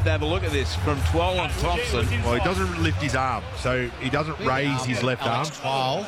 David to have a look at this from Twal and Thompson. Well, he doesn't lift his arm, so he doesn't raise his left arm. Twal.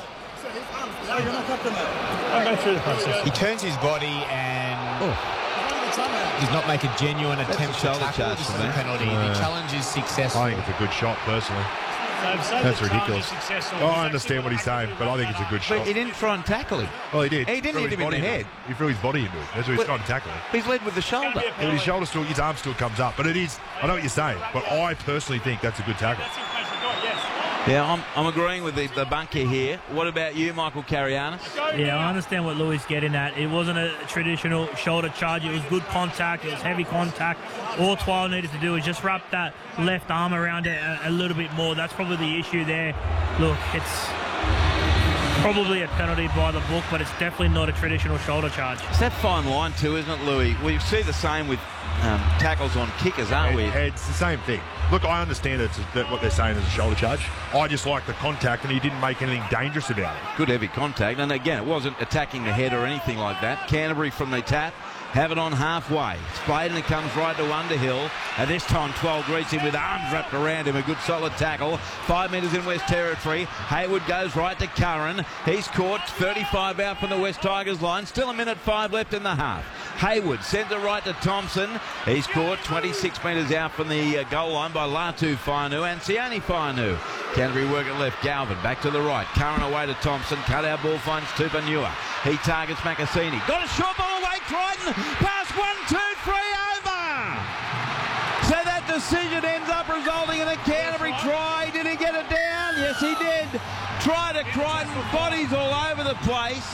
He turns his body and does not make a genuine attempt to tackle. This is a penalty. The challenge is successful. I think it's a good shot, personally. That's ridiculous. I understand what he's saying, but I think it's a good shot. But he didn't try and tackle him. Well, he did. He didn't hit him in the head. He threw his body into it. That's what he's trying to tackle him. He's led with the shoulder. But his shoulder still, his arm still comes up. But it is, I know what you're saying, but I personally think that's a good tackle. Yeah, I'm agreeing with the bunker here. What about you, Michael Carianis? Yeah, I understand what Louis is getting at. It wasn't a traditional shoulder charge. It was good contact. It was heavy contact. All Twal needed to do was just wrap that left arm around it a little bit more. That's probably the issue there. Look, it's probably a penalty by the book, but it's definitely not a traditional shoulder charge. It's that fine line too, isn't it, Louis? We see the same with tackles on kickers, aren't we? It's the same thing. Look, I understand that what they're saying is a shoulder charge. I just like the contact, and he didn't make anything dangerous about it. Good heavy contact, and again, it wasn't attacking the head or anything like that. Canterbury from the tap. Have it on halfway. Spade, and it comes right to Underhill. And this time, Twal greets him with arms wrapped around him. A good solid tackle. 5 metres in West Territory. Hayward goes right to Curran. He's caught 35 out from the West Tigers line. Still 1:05 left in the half. Hayward sends it right to Thompson. He's caught 26 metres out from the goal line by Latu Fainu and Sione Fainu. Canterbury work it left. Galvin back to the right. Curran away to Thompson. Cut out ball finds Tupanua. He targets Makasini. Got a short ball away. Crichton. Pass 1, 2, 3 over. So that decision ends up resulting in a Canterbury try. Did he get it down? Yes, he did. Try to Crichton. Bodies all over the place.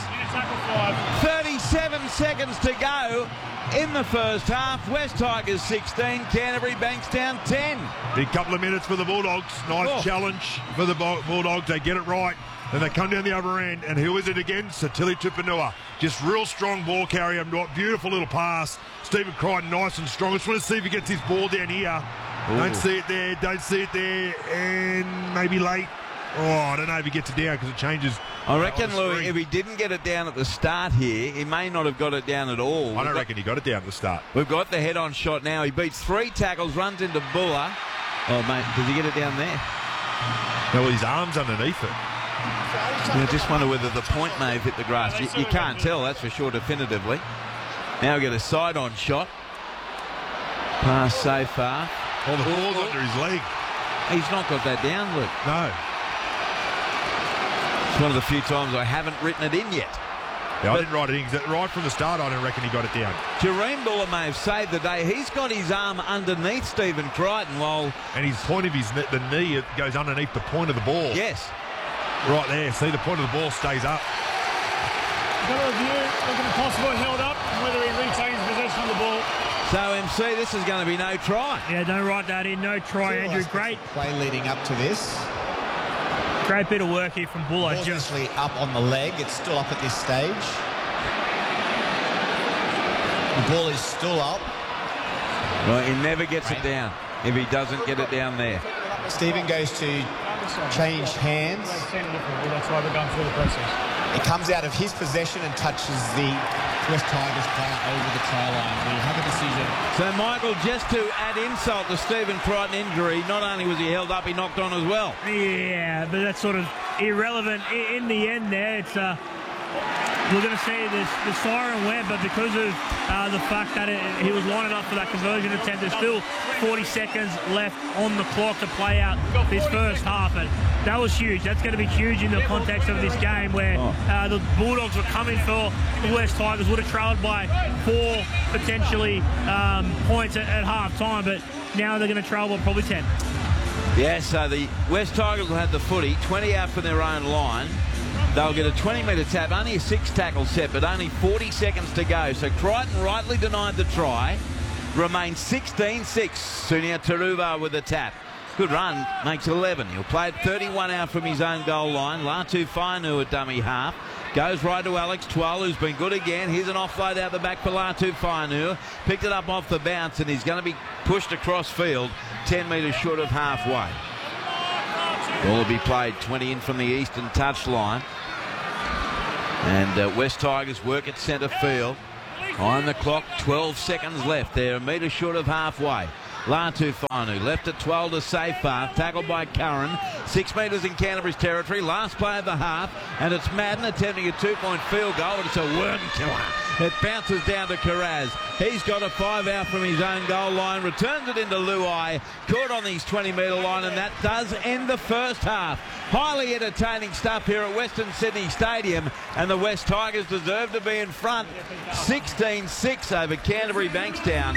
37 seconds to go in the first half. West Tigers 16, Canterbury Bankstown 10. Big couple of minutes for the Bulldogs. Nice challenge for the Bulldogs. They get it right. Then they come down the other end, and who is it again? Satili Tupanua. Just real strong ball carrier. Beautiful little pass. Stephen Crichton, nice and strong. I just want to see if he gets his ball down here. Ooh. Don't see it there. Don't see it there. And maybe late. Oh, I don't know if he gets it down because it changes. I reckon, Louis, if he didn't get it down at the start here, he may not have got it down at all. I don't reckon he got it down at the start. We've got the head-on shot now. He beats 3 tackles, runs into Buller. Oh, mate, does he get it down there? No, well, his arm's underneath it. I just wonder whether the point may have hit the grass. You can't tell, that's for sure, definitively. Now we get a side-on shot. Pass so far. Oh, the ball's under his leg. He's not got that down, Luke. No. It's one of the few times I haven't written it in yet. Yeah, I didn't write it in. Right from the start, I don't reckon he got it down. Jareem Buller may have saved the day. He's got his arm underneath Stephen Crichton while... And his point of the knee, it goes underneath the point of the ball. Yes. Right there. See, the point of the ball stays up. Got a review, looking at possible held up, whether he retains possession of the ball. So, MC, this is going to be no try. Yeah, don't write that in. No try, Andrew. Great play leading up to this. Great bit of work here from Buller. Obviously up on the leg. It's still up at this stage. The ball is still up. Well, he never gets it down if he doesn't get it down there. Stephen goes to change hands. That's why we're going through the process. It comes out of his possession and touches the West Tigers player over the try line. We have a decision. So, Michael, just to add insult to Stephen Crichton injury, not only was he held up, he knocked on as well. Yeah, but that's sort of irrelevant in the end there. It's we're going to see the siren went, but because of the fact that he was lining up for that conversion attempt, there's still 40 seconds left on the clock to play out this first half. And that was huge. That's going to be huge in the context of this game where the Bulldogs were coming for the West Tigers, would have trailed by 4 potentially points at half time, but now they're going to trail by probably 10. Yeah, so the West Tigers will have the footy, 20 out from their own line. They'll get a 20-metre tap, only a 6-tackle set, but only 40 seconds to go. So Crichton rightly denied the try. Remains 16-6. Sunia Taruva with the tap. Good run, makes 11. He'll play it 31 out from his own goal line. Latu Fainu at dummy half. Goes right to Alex Twal, who's been good again. Here's an offload out the back for Latu Fainu. Picked it up off the bounce, and he's going to be pushed across field, 10 metres short of halfway. Ball will be played 20 in from the eastern touchline. And West Tigers work at centre field. On the clock, 12 seconds left. They're a metre short of halfway. Latu Whanu left at 12 to safe half, tackled by Curran. 6 metres in Canterbury's territory, last play of the half, and it's Madden attempting a 2-point field goal, but it's a worm killer. It bounces down to Carraz. He's got a 5 out from his own goal line, returns it into Luai, caught on his 20-metre line, and that does end the first half. Highly entertaining stuff here at Western Sydney Stadium, and the West Tigers deserve to be in front. 16-6 over Canterbury Bankstown.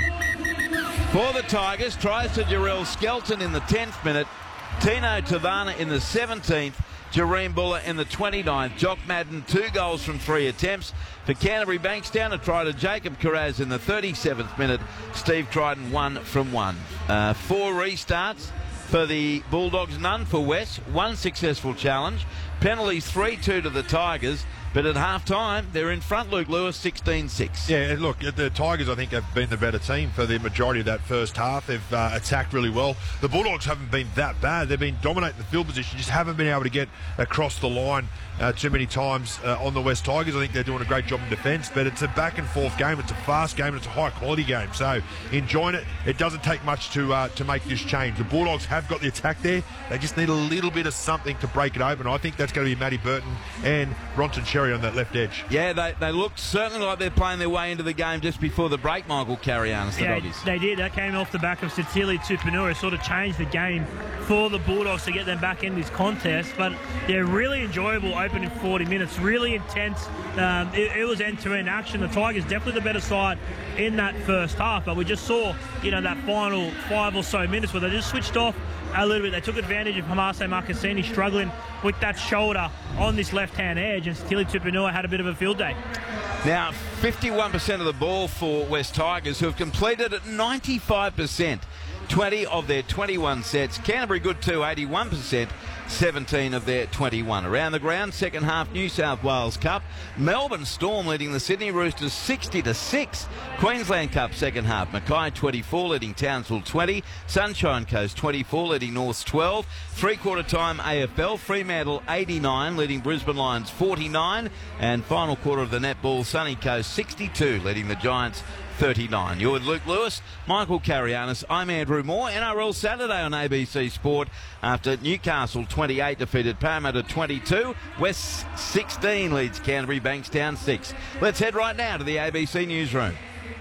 For the Tigers, tries to Jarrell Skelton in the 10th minute, Tino Tavana in the 17th, Jareem Buller in the 29th. Jock Madden, 2 goals from 3 attempts. For Canterbury Bankstown, a try to Jacob Carraz in the 37th minute. Steve Crichton, 1 from 1. 4 restarts for the Bulldogs, none for West. 1 successful challenge. Penalties 3-2 to the Tigers. But at half-time, they're in front, Luke Lewis, 16-6. Yeah, and look, the Tigers, I think, have been the better team for the majority of that first half. They've attacked really well. The Bulldogs haven't been that bad. They've been dominating the field position, just haven't been able to get across the line too many times on the West Tigers. I think they're doing a great job in defence, but it's a back-and-forth game. It's a fast game, and it's a high-quality game. So enjoying it. It doesn't take much to make this change. The Bulldogs have got the attack there. They just need a little bit of something to break it open. I think that's going to be Matty Burton and Ronson Cherry on that left edge. Yeah, they look certainly like they're playing their way into the game just before the break, Michael Carrianis, the Doggies. They did. That came off the back of Sitili Tupanua. Sort of changed the game for the Bulldogs to get them back in this contest. But they're really enjoyable opening 40 minutes, really intense. It was end-to-end action. The Tigers definitely the better side in that first half, but we just saw, that final 5 or so minutes where they just switched off a little bit. They took advantage of Hamase Marcassini struggling with that shoulder on this left-hand edge, and Sitili Tupanua had a bit of a field day. Now, 51% of the ball for West Tigers, who have completed at 95%. 20 of their 21 sets. Canterbury good too, 81%. 17 of their 21. Around the ground, second half New South Wales Cup. Melbourne Storm leading the Sydney Roosters 60-6. Queensland Cup second half. Mackay 24 leading Townsville 20. Sunshine Coast 24 leading Norths 12. Three-quarter time AFL. Fremantle 89 leading Brisbane Lions 49. And final quarter of the netball, Sunny Coast 62 leading the Giants 39. You're with Luke Lewis, Michael Carrianis. I'm Andrew Moore. NRL Saturday on ABC Sport after Newcastle 28 defeated Parramatta 22. West 16 leads Canterbury Bankstown 6. Let's head right now to the ABC Newsroom.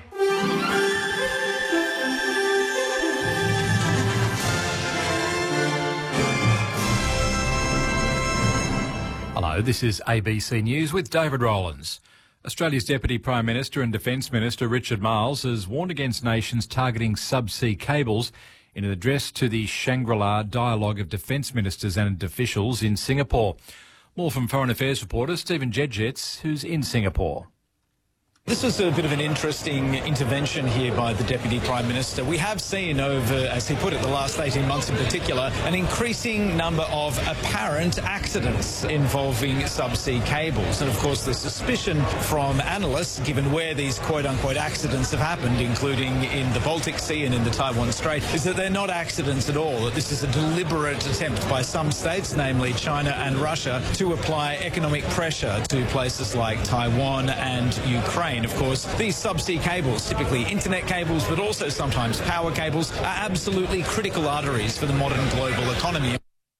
Hello, this is ABC News with David Rowlands. Australia's Deputy Prime Minister and Defence Minister Richard Marles has warned against nations targeting subsea cables in an address to the Shangri-La Dialogue of Defence Ministers and Officials in Singapore. More from Foreign Affairs reporter Stephen Jedgetz, who's in Singapore. This was a bit of an interesting intervention here by the Deputy Prime Minister. We have seen over, as he put it, the last 18 months in particular, an increasing number of apparent accidents involving subsea cables. And of course, the suspicion from analysts, given where these quote-unquote accidents have happened, including in the Baltic Sea and in the Taiwan Strait, is that they're not accidents at all, that this is a deliberate attempt by some states, namely China and Russia, to apply economic pressure to places like Taiwan and Ukraine. Of course, these subsea cables, typically internet cables, but also sometimes power cables, are absolutely critical arteries for the modern global economy.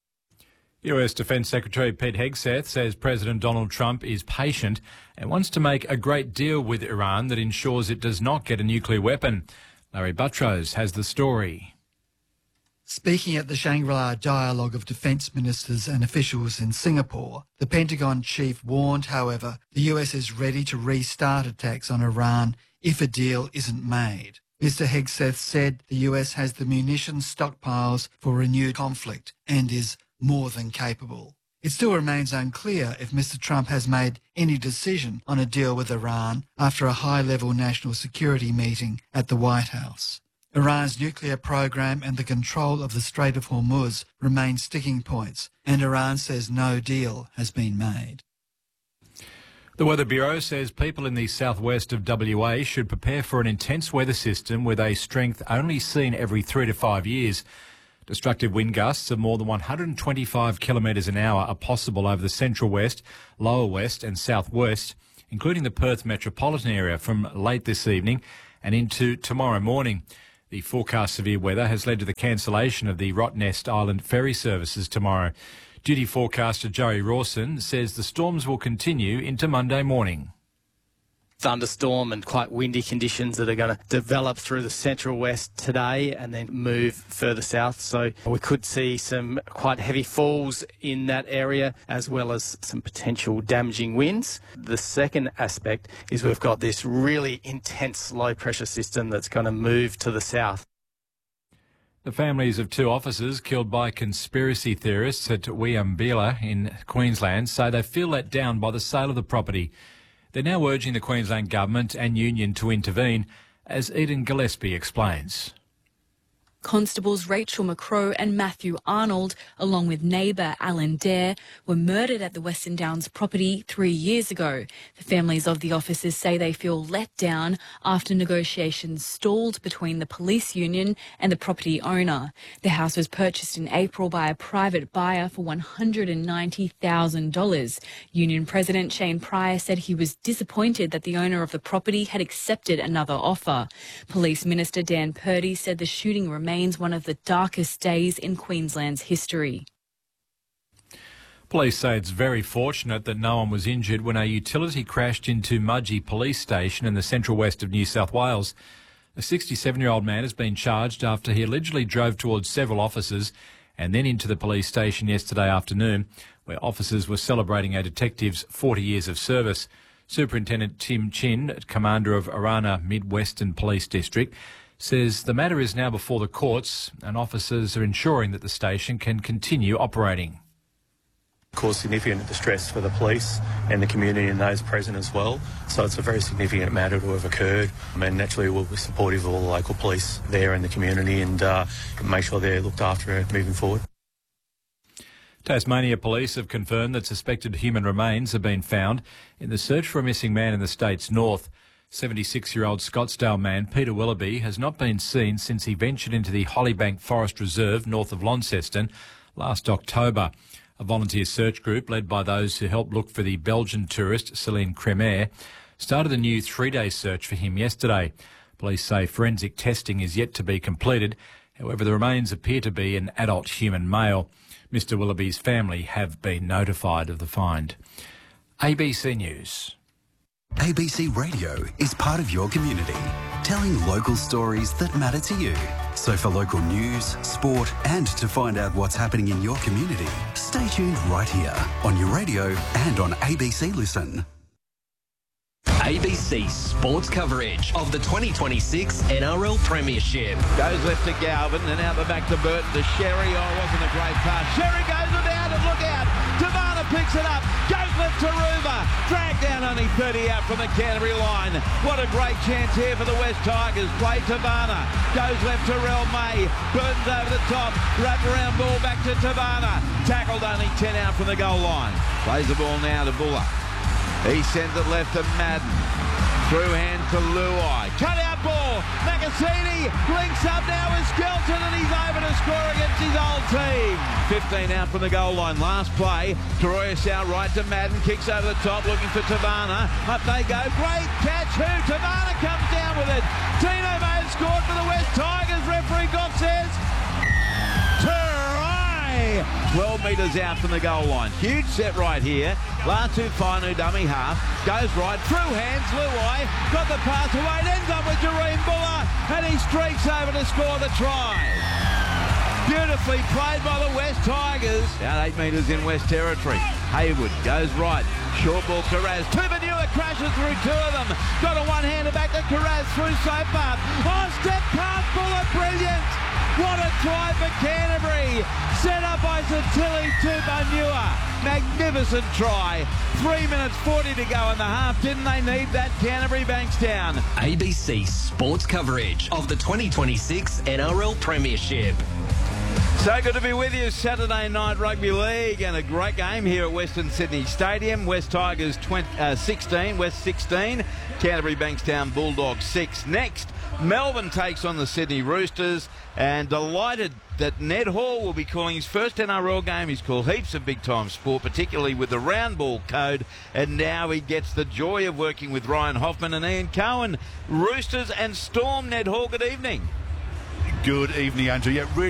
US Defence Secretary Pete Hegseth says President Donald Trump is patient and wants to make a great deal with Iran that ensures it does not get a nuclear weapon. Larry Buttrose has the story. Speaking at the Shangri-La Dialogue of Defence Ministers and Officials in Singapore, the Pentagon chief warned, however, the US is ready to restart attacks on Iran if a deal isn't made. Mr. Hegseth said the US has the munitions stockpiles for renewed conflict and is more than capable. It still remains unclear if Mr. Trump has made any decision on a deal with Iran after a high-level national security meeting at the White House. Iran's nuclear program and the control of the Strait of Hormuz remain sticking points, and Iran says no deal has been made. The Weather Bureau says people in the southwest of WA should prepare for an intense weather system with a strength only seen every 3 to 5 years. Destructive wind gusts of more than 125 kilometres an hour are possible over the central west, lower west and southwest, including the Perth metropolitan area from late this evening and into tomorrow morning. The forecast severe weather has led to the cancellation of the Rottnest Island ferry services tomorrow. Duty forecaster Joey Rawson says the storms will continue into Monday morning. Thunderstorm and quite windy conditions that are going to develop through the central west today and then move further south. So we could see some quite heavy falls in that area, as well as some potential damaging winds. The second aspect is we've got this really intense low pressure system that's going to move to the south. The families of 2 officers killed by conspiracy theorists at Weambilla in Queensland say they feel let down by the sale of the property. They're now urging the Queensland Government and Union to intervene, as Eden Gillespie explains. Constables Rachel McCrow and Matthew Arnold, along with neighbour Alan Dare, were murdered at the Western Downs property 3 years ago. The families of the officers say they feel let down after negotiations stalled between the police union and the property owner. The house was purchased in April by a private buyer for $190,000. Union President Shane Pryor said he was disappointed that the owner of the property had accepted another offer. Police Minister Dan Purdy said the shooting remains one of the darkest days in Queensland's history. Police say it's very fortunate that no one was injured when a utility crashed into Mudgee Police Station in the central west of New South Wales. A 67-year-old man has been charged after he allegedly drove towards several officers and then into the police station yesterday afternoon, where officers were celebrating a detective's 40 years of service. Superintendent Tim Chin, commander of Arana Mid-Western Police District, says the matter is now before the courts and officers are ensuring that the station can continue operating. Caused significant distress for the police and the community and those present as well. So it's a very significant matter to have occurred. And naturally we'll be supportive of all the local police there in the community and make sure they're looked after moving forward. Tasmania Police have confirmed that suspected human remains have been found in the search for a missing man in the state's north. 76-year-old Scottsdale man Peter Willoughby has not been seen since he ventured into the Hollybank Forest Reserve north of Launceston last October. A volunteer search group led by those who helped look for the Belgian tourist Céline Crémer started a new 3-day search for him yesterday. Police say forensic testing is yet to be completed. However, the remains appear to be an adult human male. Mr Willoughby's family have been notified of the find. ABC News. ABC Radio is part of your community, telling local stories that matter to you. So for local news, sport and to find out what's happening in your community, stay tuned right here on your radio and on ABC Listen. ABC sports coverage of the 2026 NRL Premiership. Goes left to Galvin and out the back to Burton to Sherry. Oh, wasn't a great pass. Sherry goes without and look out. Tavana picks it up. Goes left to Ruba. Dragged down only 30 out from the Canterbury line. What a great chance here for the West Tigers. Play Tavana. Goes left to Rel May. Burton's over the top. Wrap around ball back to Tavana. Tackled only 10 out from the goal line. Plays the ball now to Buller. He sends it left to Madden. Through hand to Luai. Cut out ball. Macassini links up now with Skelton and he's over to score against his old team. 15 out from the goal line. Last play. Taroyas out right to Madden. Kicks over the top looking for Tavana. Up they go. Great catch. Who? Tavana comes down with it. Tino May scored for the West Tigers. Referee Goff says 12 metres out from the goal line. Huge set right here. Latu Whanu, dummy half. Goes right. Through hands. Luai got the pass away. It ends up with Jareen Buller. And he streaks over to score the try. Beautifully played by the West Tigers. Down 8 metres in West Territory. Haywood goes right. Short ball Carraz. Tupanua crashes through 2 of them. Got a one-hander back to Carraz through Sopart. Oh, step past Buller. Brilliant. What a try for Canterbury. Set up by Satili Tupanua. Magnificent try. 3 minutes 40 to go in the half. Didn't they need that? Canterbury Bankstown. ABC sports coverage of the 2026 NRL Premiership. So good to be with you. Saturday night rugby league and a great game here at Western Sydney Stadium. West Tigers 16, West 16, Canterbury Bankstown Bulldogs 6. Next, Melbourne takes on the Sydney Roosters, and delighted that Ned Hall will be calling his first NRL game. He's called heaps of big-time sport, particularly with the round ball code, and now he gets the joy of working with Ryan Hoffman and Ian Cohen. Roosters and Storm, Ned Hall, good evening. Good evening, Andrew. Yeah, really